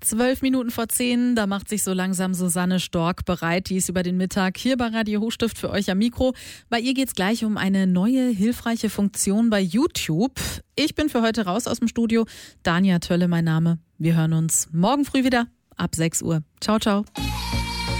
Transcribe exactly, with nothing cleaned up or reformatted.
Zwölf Minuten vor zehn, da macht sich so langsam Susanne Stork bereit. Die ist über den Mittag hier bei Radio Hochstift für euch am Mikro. Bei ihr geht's gleich um eine neue, hilfreiche Funktion bei YouTube. Ich bin für heute raus aus dem Studio. Dania Tölle mein Name. Wir hören uns morgen früh wieder ab sechs Uhr. Ciao, ciao.